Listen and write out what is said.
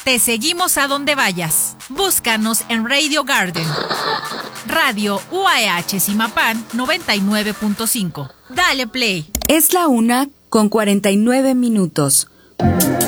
Te seguimos a donde vayas. Búscanos en Radio Garden. Radio UAH Zimapán 99.5. Dale play. Es la 1:49.